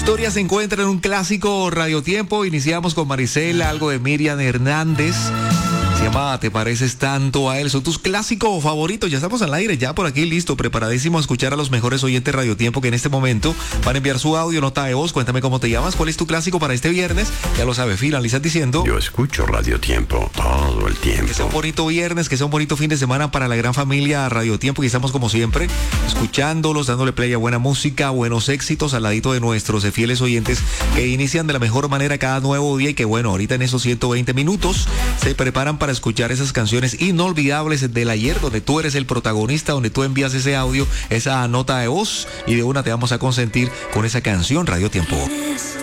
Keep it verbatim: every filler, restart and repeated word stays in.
Victoria se encuentra en un clásico Radio Tiempo. Iniciamos con Maricela, algo de Miriam Hernández. Se llama Te pareces tanto a él. Son tus clásicos favoritos. Ya estamos al aire, ya por aquí listo, preparadísimo a escuchar a los mejores oyentes Radio Tiempo que en este momento van a enviar su audio, nota de voz. Cuéntame cómo te llamas, cuál es tu clásico para este viernes. Ya lo sabes, finalizas diciendo: yo escucho Radio Tiempo todo el tiempo. Que sea un bonito viernes, que sea un bonito fin de semana para la gran familia Radio Tiempo. Y estamos como siempre, escuchándolos, dándole play a buena música, buenos éxitos al ladito de nuestros fieles oyentes que inician de la mejor manera cada nuevo día. Y que bueno, ahorita en esos ciento veinte minutos se preparan para escuchar esas canciones inolvidables del ayer, donde tú eres el protagonista, donde tú envías ese audio, esa nota de voz, y de una te vamos a consentir con esa canción Radio Tiempo.